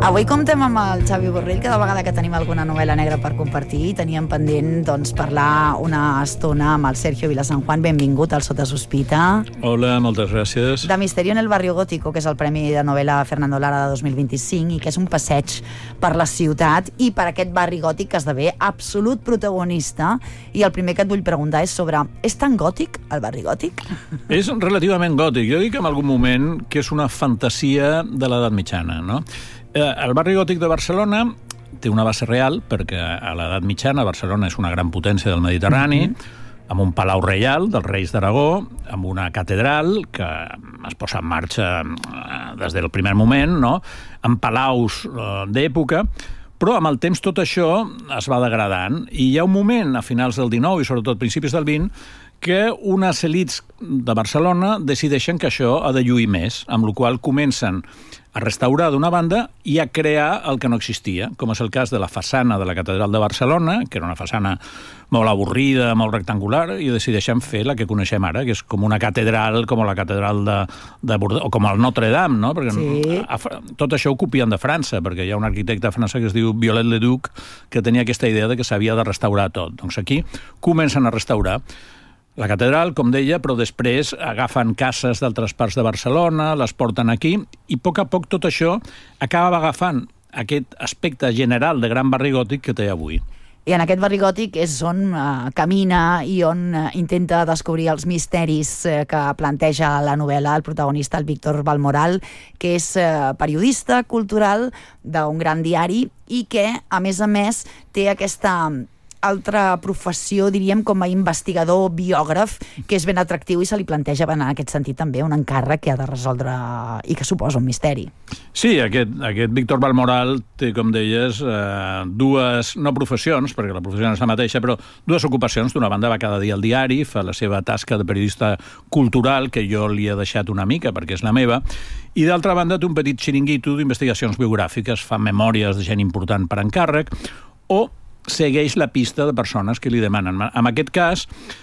Avui comptem amb el Xavi Borrell, cada vegada que tenim alguna novel·la negra per compartir. Teníem pendent parlar una estona amb el Sergio Vilasanjuan. Benvingut al Sota Sospita. Hola, moltes gràcies. De Misterio en el barrio gótico, que és el Premi de Novel·la Fernando Lara de 2025 i que és un passeig per la ciutat i per aquest barri gòtic que esdevé absolut protagonista. I el primer que et vull preguntar és sobre... És tan gòtic, el barri gòtic? És relativament gòtic. Jo dic en algun moment que és una fantasia de l'edat mitjana, no? El barri gòtic de Barcelona té una base real, perquè a l'edat mitjana Barcelona és una gran potència del Mediterrani, amb un palau reial dels reis d'Aragó, amb una catedral que es posa en marxa des del primer moment, no? Amb palaus d'època, però amb el temps tot això es va degradant. I hi ha un moment, a finals del XIX i sobretot principis del XX, que unes elits de Barcelona decideixen que això ha de lluir més, amb la qual comencen a restaurar d'una banda i a crear el que no existia, com és el cas de la façana de la Catedral de Barcelona, que era una façana molt avorrida, molt rectangular, i decideixen fer la que coneixem ara, que és com una catedral, com la catedral de Bordeaux, o com el Notre Dame, no? Perquè sí. Tot això ho copien de França, perquè hi ha un arquitecte francès que es diu Viollet-le-Duc, que tenia aquesta idea de que s'havia de restaurar tot. Doncs aquí comencen a restaurar la catedral, com deia, però després agafen cases d'altres parts de Barcelona, les porten aquí, i a poc tot això acaba agafant aquest aspecte general de gran barri gòtic que té avui. I en aquest barri gòtic és on camina i on intenta descobrir els misteris que planteja la novel·la el protagonista, el Víctor Balmoral, que és periodista cultural d'un gran diari i que, a més, té aquesta altra professió, diríem, com a investigador, biògraf, que és ben atractiu i se li planteja en aquest sentit també un encàrrec que ha de resoldre i que suposa un misteri. Sí, aquest Víctor Balmoral té, com deies, dues, no professions, perquè la professió no és la mateixa, però dues ocupacions. D'una banda va cada dia al diari, fa la seva tasca de periodista cultural, que jo li he deixat una mica perquè és la meva, i d'altra banda té un petit xiringuito d'investigacions biogràfiques, fa memòries de gent important per encàrrec, o segueix la pista de persones que li demanen. En aquest cas,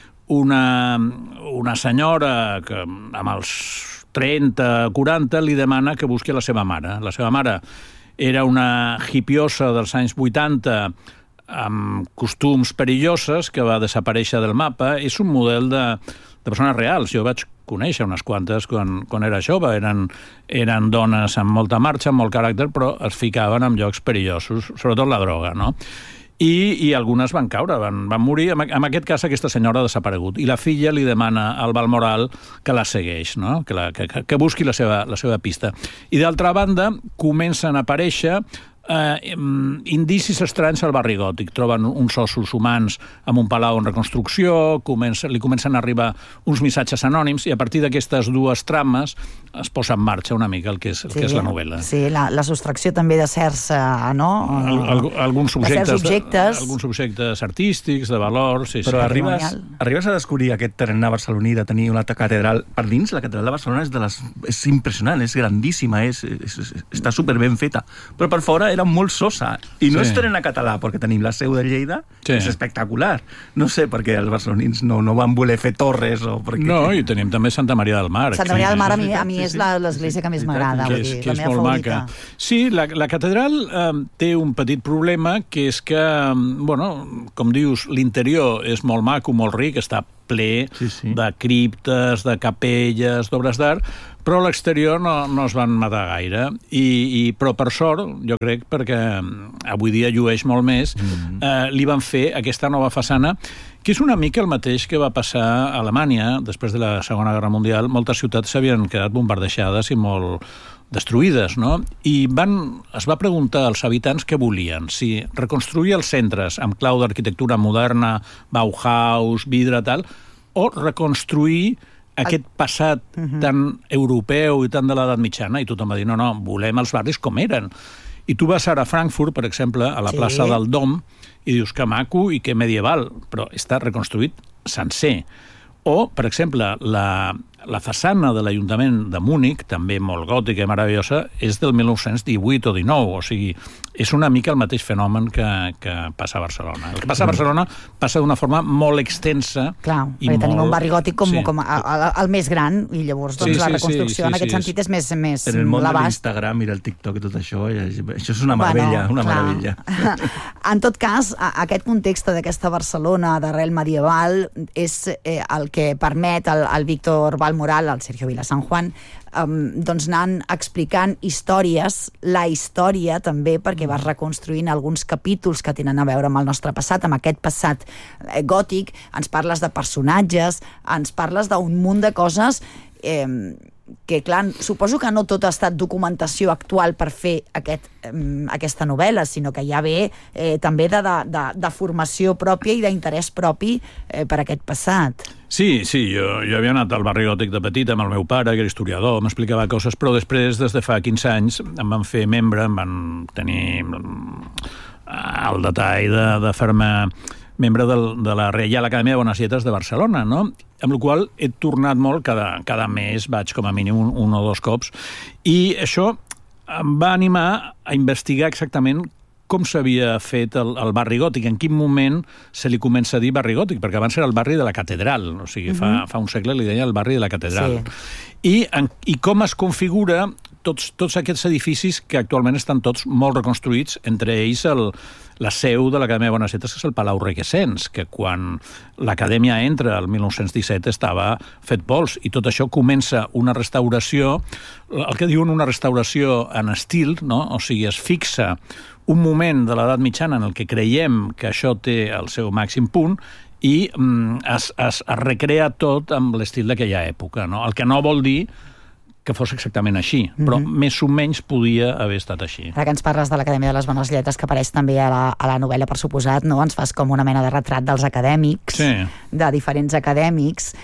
una senyora que amb els 30-40 li demana que busqui la seva mare. La seva mare era una hipiosa dels anys 80 amb costums perilloses que va desaparèixer del mapa. És un model de persones reals. Jo vaig conèixer unes quantes quan era jove. Eren dones amb molta marxa, amb molt caràcter, però es ficaven en llocs perillosos, sobretot la droga, no? I algunes van caure, van morir. En aquest cas, aquesta senyora ha desaparegut. I la filla li demana al Balmoral que la segueix, no? Que busqui la seva pista. I d'altra banda, comencen a aparèixer indicis estranys al barri gòtic. Troben uns ossos humans en un palau en reconstrucció, li comencen a arribar uns missatges anònims i a partir d'aquestes dues trames es posa en marxa una mica el que és la novel·la. Sí, la sostracció també de certs, no? Alguns objectes artístics, de valor... Sí, però arribes a descobrir aquest tarannà barceloní de tenir una catedral per dins. La catedral de Barcelona és impressionant, és grandíssima, està superben feta, però per fora era molt sosa, i no estrena català perquè tenim la seu de Lleida, és espectacular. No sé per què els barcelonins no van voler fer torres o perquè... No, i tenim també Santa Maria del Mar. Santa Maria del Mar a mi és l'església que més m'agrada, que és molt maca. Sí, la catedral té un petit problema, que és que, com dius, l'interior és molt maco, molt ric, està ple de criptes, de capelles, d'obres d'art, però a l'exterior no es van matar gaire. Però per sort, jo crec, perquè avui dia llueix molt més, li van fer aquesta nova façana, que és una mica el mateix que va passar a Alemanya després de la Segona Guerra Mundial. Moltes ciutats s'havien quedat bombardejades i molt destruïdes, no? I es va preguntar als habitants què volien, si reconstruir els centres amb clau d'arquitectura moderna, Bauhaus, vidre, tal, o reconstruir aquest passat tan europeu i tan de l'edat mitjana. I tothom va dir, no, volem els barris com eren. I tu vas ara a Frankfurt, per exemple, a la plaça del Dom, i dius que maco i que medieval, però està reconstruït sencer. O, per exemple, La façana de l'Ajuntament de Múnich, també molt gòtica i meravellosa, és del 1918 o 19, o sigui, és una mica el mateix fenomen que passa a Barcelona. El que passa a Barcelona passa d'una forma molt extensa. Clar, perquè tenim un barri gòtic com el més gran, i llavors la reconstrucció en aquest sentit és més l'abast. En el món de l'Instagram i del TikTok i tot això és una meravella, una meravella. En tot cas, aquest context d'aquesta Barcelona d'arrel medieval és el que permet al Víctor Balmoral, al Sergio Vila San Juan, doncs anant explicant històries, la història també, perquè vas reconstruint alguns capítols que tenen a veure amb el nostre passat, amb aquest passat gòtic, ens parles de personatges, ens parles d'un munt de coses que, clar, suposo que no tot ha estat documentació actual per fer aquesta novel·la, sinó que ja ve també de formació pròpia i d'interès propi per aquest passat. Sí, jo havia anat al barri gòtic de petit amb el meu pare, que era historiador, m'explicava coses, però després, des de fa 15 anys, em van fer membre, em van tenir el detall de fer-me membre de la Reial Acadèmia de Bones Lletres de Barcelona, no? Amb la qual he tornat molt, cada mes vaig com a mínim un o dos cops, i això em va animar a investigar exactament com s'havia fet el barri gòtic, en quin moment se li comença a dir barri gòtic, perquè abans era el barri de la Catedral, o sigui, fa un segle li deia el barri de la Catedral. Sí. I com es configura tots aquests edificis que actualment estan tots molt reconstruïts, entre ells la seu de l'Acadèmia de Bones Lletres, que és el Palau Requesens, que quan l'Acadèmia entra el 1917 estava fet pols, i tot això comença una restauració, el que diuen una restauració en estil, no? O sigui, es fixa un moment de l'edat mitjana en el que creiem que això té el seu màxim punt i es recrea tot amb l'estil d'aquella època, no? El que no vol dir que fos exactament així, però més o menys podia haver estat així. Ara que ens parles de l'Acadèmia de les Bones Lletres, que apareix també a la novel·la, per suposat, no? Ens fas com una mena de retrat dels acadèmics, de diferents acadèmics,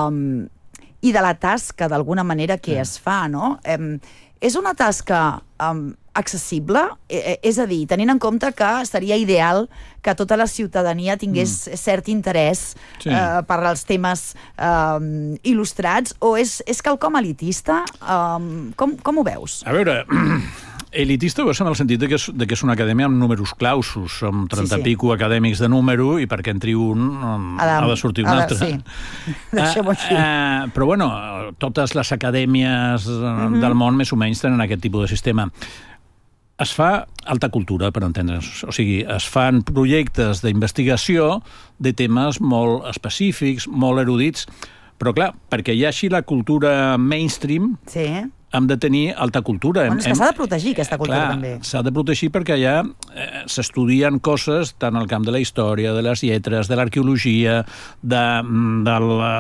i de la tasca, d'alguna manera, que es fa, no? És una tasca accessible? És a dir, tenint en compte que seria ideal que tota la ciutadania tingués cert interès per als temes il·lustrats, o és quelcom elitista? Com ho veus? A veure, elitista ho és en el sentit de que és una acadèmia amb números clausos. Som 30 i pico acadèmics de número i perquè entri un ha de sortir un altre. Sí, deixem-ho així. Però bueno, totes les acadèmies del món més o menys tenen aquest tipus de sistema. Es fa alta cultura, per entendre'ns. O sigui, es fan projectes d'investigació de temes molt específics, molt erudits, però clar, perquè hi hagi la cultura mainstream, hem de tenir alta cultura. És que s'ha de protegir aquesta cultura, també. S'ha de protegir perquè allà s'estudien coses tant al camp de la història, de les lletres, de l'arqueologia, de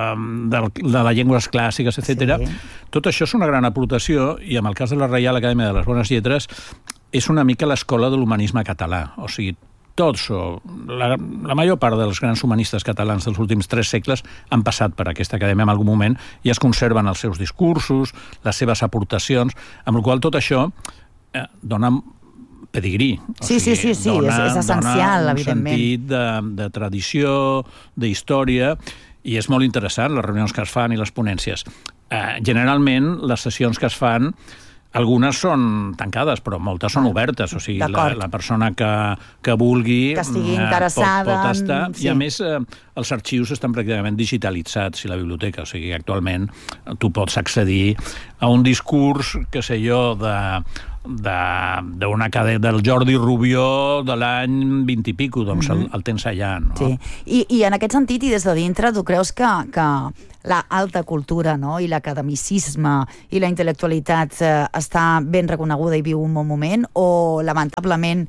les llengües clàssiques, etc. Tot això és una gran aportació, i en el cas de la Reial Acadèmia de les Bones Lletres és una mica l'escola de l'humanisme català. O sigui, tots, la major part dels grans humanistes catalans dels últims 3 segles han passat per aquesta acadèmia en algun moment i es conserven els seus discursos, les seves aportacions, amb la qual cosa tot això dona pedigrí. Sí, és essencial, evidentment. Dona un sentit de tradició, d'història, i és molt interessant les reunions que es fan i les ponències. Generalment, les sessions que es fan, algunes són tancades, però moltes són obertes. O sigui, la persona que vulgui que estigui interessada pot estar. I a més, els arxius estan pràcticament digitalitzats i la biblioteca. O sigui, actualment tu pots accedir a un discurs, què sé jo, del Jordi Rubió de l'any 20 i pico, doncs el tens allà, no? Sí. I en aquest sentit, i des de dintre, tu creus que la alta cultura, no? I l'academicisme i la intel·lectualitat està ben reconeguda i viu un bon moment, o lamentablement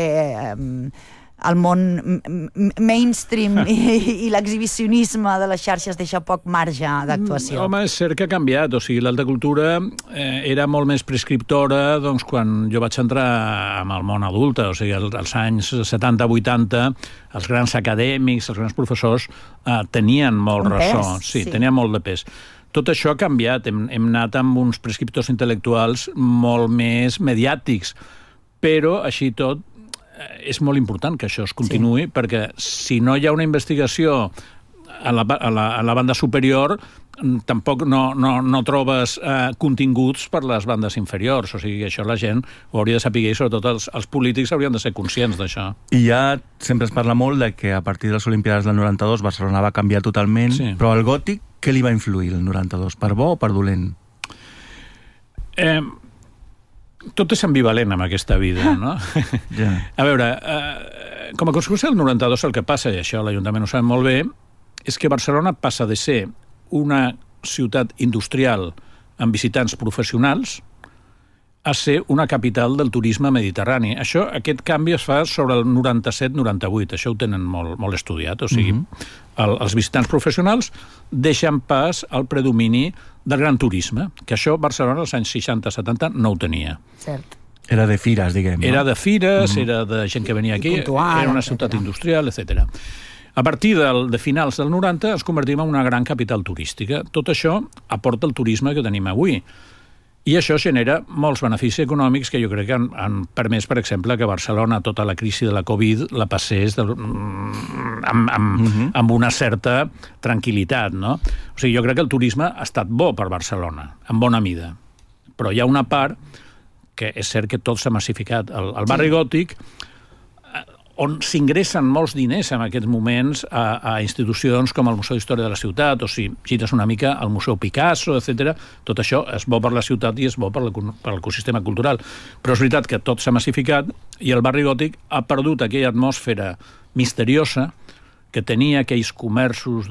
el món mainstream i l'exhibicionisme de les xarxes deixa poc marge d'actuació? Home, és cert que ha canviat. O sigui, l'alta cultura era molt més prescriptora quan jo vaig entrar en el món adult. O sigui, als anys 70-80, els grans acadèmics, els grans professors tenien molt ressò. Sí, tenien molt de pes. Tot això ha canviat. Hem anat amb uns prescriptors intel·lectuals molt més mediàtics, però així tot és molt important que això es continuï, perquè si no hi ha una investigació a la banda superior, tampoc no trobes continguts per les bandes inferiors. O sigui, això la gent ho hauria de saber i sobretot els polítics haurien de ser conscients d'això. I ja sempre es parla molt de que a partir de les Olimpiades del 92 Barcelona va canviar totalment, però el gòtic, què li va influir el 92? Per bo o per dolent? Tot és ambivalent amb aquesta vida, no? A veure, com a conseqüència del 92 el que passa, i això l'Ajuntament ho sap molt bé, és que Barcelona passa de ser una ciutat industrial amb visitants professionals a ser una capital del turisme mediterrani. Aquest canvi es fa sobre el 97-98, això ho tenen molt estudiat, o sigui, els visitants professionals deixen pas al predomini del gran turisme, que això Barcelona als anys 60-70 no ho tenia. Cert. Era de fires, diguem. Era de fires, era de gent que venia aquí, era una ciutat industrial, etc. A partir de finals del 90 ens convertim en una gran capital turística. Tot això aporta el turisme que tenim avui. I això genera molts beneficis econòmics que jo crec que han permès, per exemple, que Barcelona, tota la crisi de la Covid, la passés amb una certa tranquil·litat, no? O sigui, jo crec que el turisme ha estat bo per Barcelona, en bona mida. Però hi ha una part que és cert que tot s'ha massificat. El barri gòtic, on s'ingressen molts diners en aquests moments a institucions com el Museu d'Història de la Ciutat, o si gires una mica al Museu Picasso, etc. Tot això és bo per la ciutat i és bo per l'ecosistema cultural. Però és veritat que tot s'ha massificat i el barri gòtic ha perdut aquella atmosfera misteriosa que tenia aquells comerços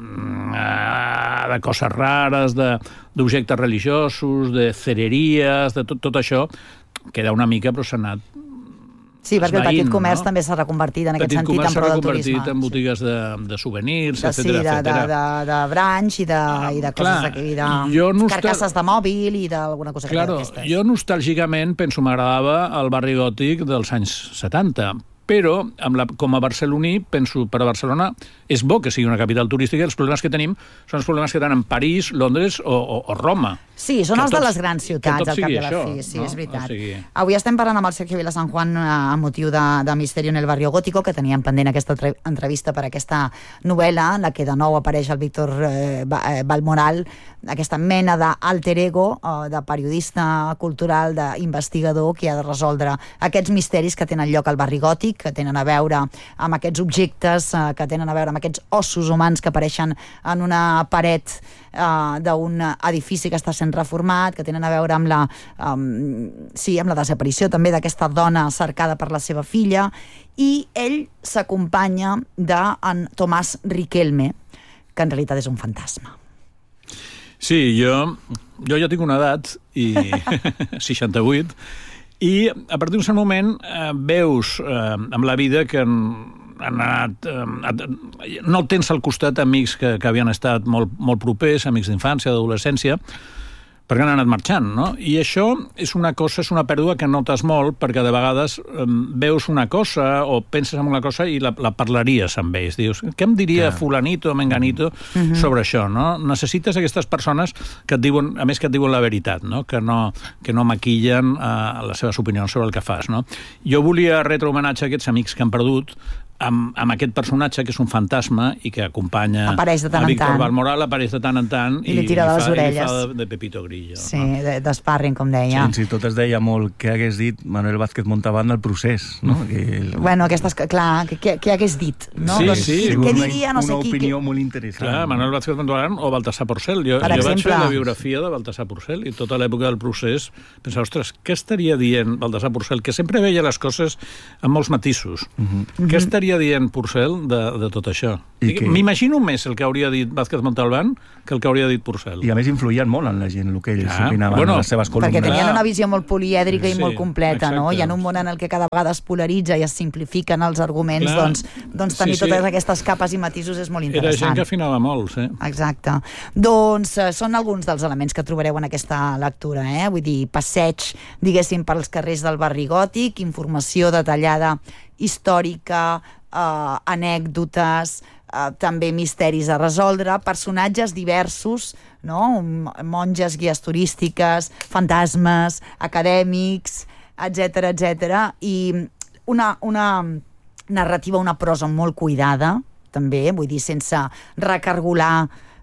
de coses rares, d'objectes religiosos, de cereries, de tot això, queda una mica, però s'ha anat sí, perquè el petit comerç també s'ha reconvertit en aquest sentit en pro del turisme. S'ha reconvertit en botigues de souvenirs, etcètera. De branch i de coses aquí, de carcasses de mòbil i d'alguna cosa d'aquestes. Jo nostàlgicament penso m'agradava el barri gòtic dels anys 70, però com a barceloní penso per a Barcelona és bo que sigui una capital turística. Els problemes que tenim són els problemes que tenen en París, Londres o Roma. Sí, són els de les grans ciutats, al cap de la fi. Sí, és veritat. Avui estem parlant amb el Sergio Vila San Juan a motiu de Misterio en el Barrio Gótico, que teníem pendent aquesta entrevista per aquesta novel·la, en la que de nou apareix el Víctor Balmoral, aquesta mena d'alter ego, de periodista cultural, d'investigador, que ha de resoldre aquests misteris que tenen lloc al barri gòtic, que tenen a veure amb aquests objectes, que tenen a veure amb aquests ossos humans que apareixen en una paret d'un edifici que està sent reformat, que tenen a veure amb la desaparició també d'aquesta dona cercada per la seva filla, i ell s'acompanya d'en Tomàs Riquelme, que en realitat és un fantasma. Sí, jo ja tinc una edat, 68, i a partir d'un cert moment veus amb la vida que han anat, no tens al costat amics que havien estat molt propers, amics d'infància, d'adolescència, perquè han anat marxant, no? I això és una pèrdua que notes molt, perquè de vegades veus una cosa o penses en una cosa i la parlaries amb ells. Dius, què em diria fulanito o menganito sobre això, no? Necessites aquestes persones que et diuen, a més que et diuen la veritat, no? Que no maquillen les seves opinions sobre el que fas, no? Jo volia retre homenatge a aquests amics que han perdut amb aquest personatge que és un fantasma i que acompanya a Víctor Balmoral, apareix de tant en tant i li tira de les orelles. I fa de Pepito Grillo. Sí, d'esparring, com deia. Sí, tot es deia molt què hagués dit Manuel Vázquez Montalbán del procés, no? Bueno, clar, què hagués dit, no? Sí. Què diria, no sé qui? Una opinió molt interessant. Clar, Manuel Vázquez Montalbán o Baltasar Porcel. Jo vaig fer la biografia de Baltasar Porcel i tota l'època del procés pensava, ostres, què estaria dient Baltasar Porcel? Que sempre veia les coses amb molts matisos. Què estaria dient Porcel de tot això? M'imagino més el que hauria dit Vázquez Montalbán que el que hauria dit Porcel. I a més influïen molt en la gent, el que ells opinaven en les seves columnes. Perquè tenien una visió molt polièdrica i molt completa, no? I en un món en el que cada vegada es polaritza i es simplifiquen els arguments, doncs tenir totes aquestes capes i matisos és molt interessant. Era gent que afinava molt, sí. Exacte. Doncs són alguns dels elements que trobareu en aquesta lectura, Vull dir, passeig, diguéssim, pels carrers del barri gòtic, informació detallada, històrica, anècdotes, també misteris a resoldre, personatges diversos, no? Monges, guies turístiques, fantasmes, acadèmics, etc. I una narrativa, una prosa molt cuidada, també, vull dir, sense recargolar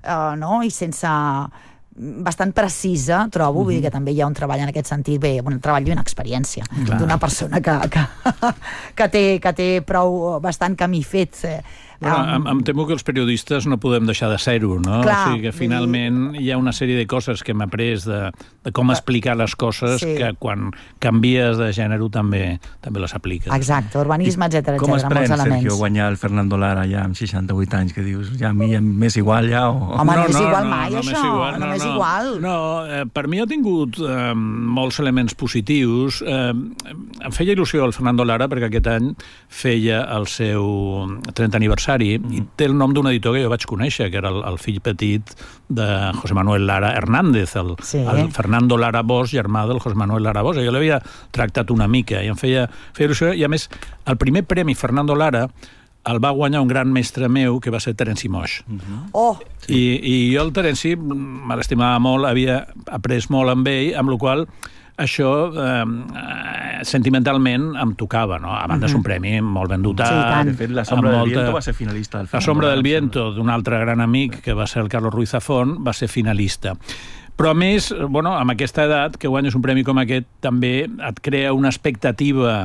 no? I sense... bastant precisa, trobo, vull dir que també hi ha un treball en aquest sentit, bé, un treball i una experiència d'una persona que té prou bastant camí fet. Em temo que els periodistes no podem deixar de ser-ho, no? Clar, o sigui que finalment hi ha una sèrie de coses que hem après de com explicar les coses que quan canvies de gènere també les apliques. Exacte, urbanisme, etcètera, com es pren, elements. Sergio, guanyar el Fernando Lara ja amb 68 anys, que dius, ja a mi m'és igual ja? Home, no és igual mai, això. No m'és igual. No, per mi ha tingut molts elements positius. Em feia il·lusió el Fernando Lara perquè aquest any feia el seu 30 aniversari i té el nom d'un editor que jo vaig conèixer, que era el fill petit de José Manuel Lara Hernández, el Fernando Lara Bosch, germà del José Manuel Lara Bosch. Jo l'havia tractat una mica i em feia il·lusió. I a més, el primer premi Fernando Lara el va guanyar un gran mestre meu, que va ser Terenci Moix. I jo el Terenci me l'estimava molt, havia après molt amb ell, amb la qual això sentimentalment em tocava, no? A banda és un premi molt ben dotat. De fet, La Sombra del Viento va ser finalista del La Sombra del Viento, d'un altre gran amic, que va ser el Carlos Ruiz Zafón, va ser finalista. Però a més, amb aquesta edat, que guanyes un premi com aquest, també et crea una expectativa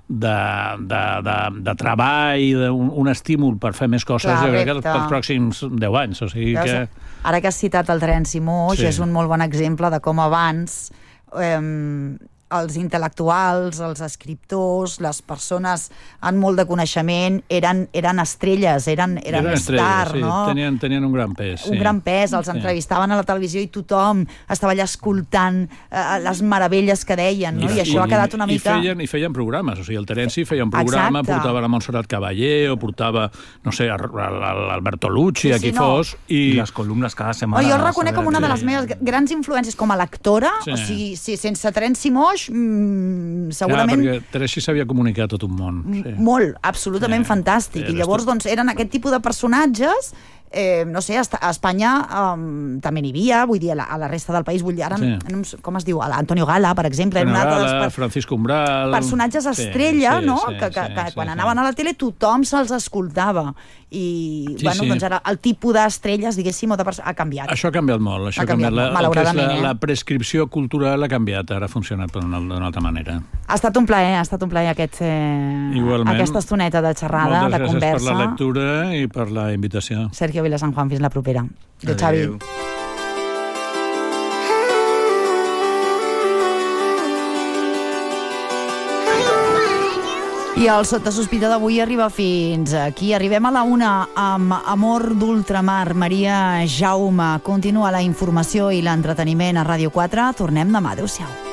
de treball, un estímul per fer més coses, jo crec que pels pròxims 10 anys. O sigui que... Ara que has citat el Terenci Moix, és un molt bon exemple de com abans els intel·lectuals, els escriptors, les persones amb molt de coneixement eren estrelles, eren star, no? Tenien un gran pes. Un gran pes, els entrevistaven a la televisió i tothom estava allà escoltant les meravelles que deien, no? I això ha quedat una mica... I feien programes, o sigui, el Terenci feia un programa, portava la Montserrat Caballé o portava, no sé, l'Alberto Lucci, a qui fos, i les columnes cada setmana. Jo el reconec com una de les meves grans influències com a lectora, o sigui, sense Terenci Moix segurament... Perquè Terenci sabia comunicar tot un món. Molt, absolutament fantàstic. I llavors, doncs, eren aquest tipus de personatges, no sé, a Espanya també n'hi havia, vull dir, a la resta del país, vull dir, ara, com es diu? Antonio Gala, per exemple. Francisco Umbral... Personatges estrella, no? Que quan anaven a la tele tothom se'ls escoltava. I, doncs ara el tipus d'estrelles, diguéssim, ha canviat. Això ha canviat molt. Això ha canviat. Malauradament. La prescripció cultural ha canviat, ara ha funcionat d'una altra manera. Ha estat un plaer aquesta estoneta de xerrada, de conversa. Moltes gràcies per la lectura i per la invitació. Sergio Vila San Juan, fins la propera. Adéu, Xavi. I el Sota Sospita d'avui arriba fins aquí. Arribem a la 1 amb Amor d'Ultramar. Maria Jaume. Continua la informació i l'entreteniment a Ràdio 4. Tornem demà. Adéu-siau.